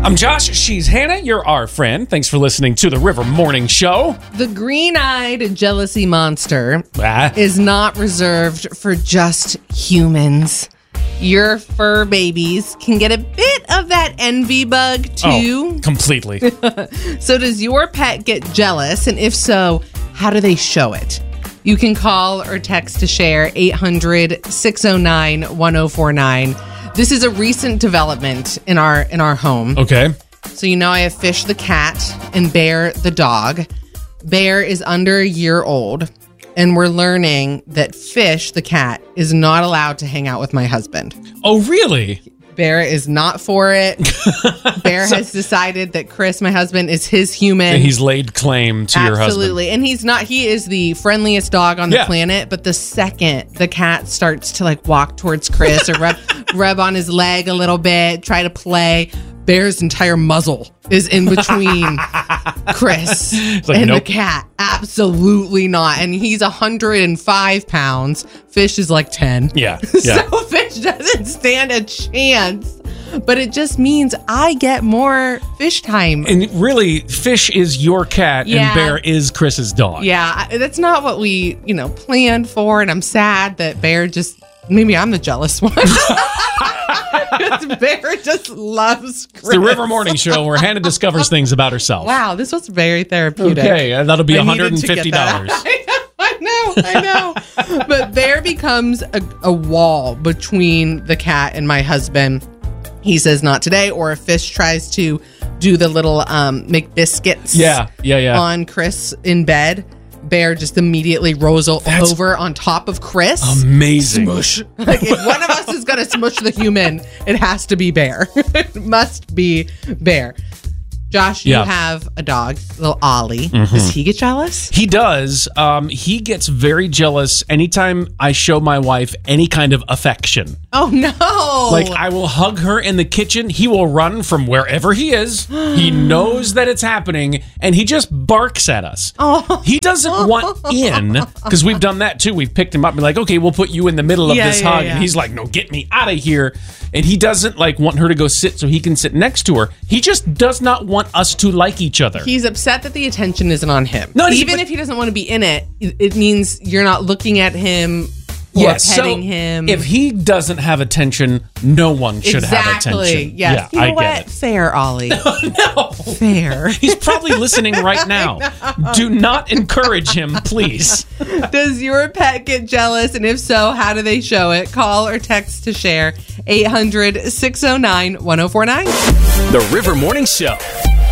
I'm Josh. She's Hannah. You're our friend. Thanks for listening to the River Morning Show. The green-eyed jealousy monster Ah. is not reserved for just humans. Your fur babies can get a bit of that envy bug too. Oh, completely. So does your pet get jealous? And if so, how do they show it? You can call or text to share 800-609-1049. This is a recent development in our home. Okay. So I have Fish the cat and Bear the dog. Bear is under a year old, and we're learning that Fish the cat is not allowed to hang out with my husband. Oh, really? Bear is not for it. Bear has decided that Chris, my husband, is his human. He's laid claim to your husband. Absolutely. And he is the friendliest dog on the planet. But the second the cat starts to walk towards Chris or rub on his leg a little bit, try to play, Bear's entire muzzle is in between Chris and the cat. Absolutely not. And he's 105 pounds. Fish is 10. Yeah. So Fish doesn't stand a chance. But it just means I get more fish time. And really, Fish is your cat and Bear is Chris's dog. Yeah, that's not what we, planned for. And I'm sad that Bear maybe I'm the jealous one. Because Bear just loves Chris. It's the River Morning Show where Hannah discovers things about herself. Wow, this was very therapeutic. Okay, that'll be $150. I know. But Bear becomes a wall between the cat and my husband. He says not today, or if Fish tries to do the little make biscuits on Chris in bed, Bear just immediately rolls over on top of Chris. Amazing. Smush. If one of us is going to smush the human, it has to be Bear. It must be Bear. Josh, you have a dog, little Ollie. Mm-hmm. Does he get jealous? He does. He gets very jealous anytime I show my wife any kind of affection. Oh, no. I will hug her in the kitchen. He will run from wherever he is. He knows that it's happening, and he just barks at us. Oh. He doesn't want in, because we've done that too. We've picked him up and be like, okay, we'll put you in the middle of this hug. And he's like, no, get me out of here. And he doesn't want her to go sit so he can sit next to her. He just does not want us to like each other. He's upset that the attention isn't on him. No, even if he doesn't want to be in it, it means you're not looking at him or petting him. If he doesn't have attention, no one should have attention. Yes. Yeah, you know what? Fair, Ollie. No. Fair. He's probably listening right now. Do not encourage him, please. Does your pet get jealous? And if so, how do they show it? Call or text to share 800-609-1049. The River Morning Show.